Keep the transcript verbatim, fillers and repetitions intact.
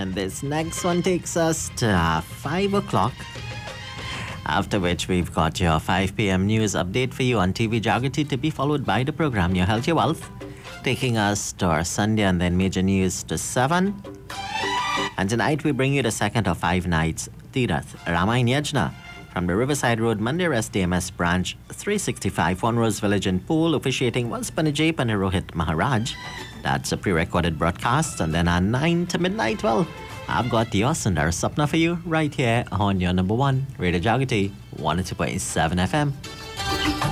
And this next one takes us to uh, five o'clock. After which we've got your five p.m. news update for you on T V Jagrati to be followed by the program Your Health, Your Wealth, taking us to our Sunday and then major news to seven. And tonight we bring you the second of five nights, Tirath Ramayana Yajna, from the Riverside Road Mandir S D M S branch three sixty-five, One Rose Village in Poole, officiating was Panajay Panirohit Maharaj. That's a pre-recorded broadcast. And then at nine to midnight, well, I've got your Sundar Sapna for you right here on your number one, Radio Jagrati, one oh two point seven F M.